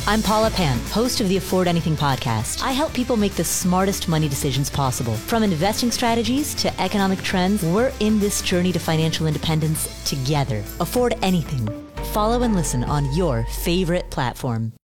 I'm Paula Pant, host of the Afford Anything podcast. I help people make the smartest money decisions possible. From investing strategies to economic trends, we're in this journey to financial independence together. Afford Anything. Follow and listen on your favorite platform.